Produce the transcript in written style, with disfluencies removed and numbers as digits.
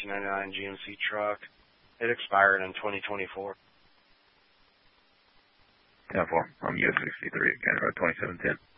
1999 GMC truck. It expired in 2024. 10-4. I'm US 63 again, about 2710.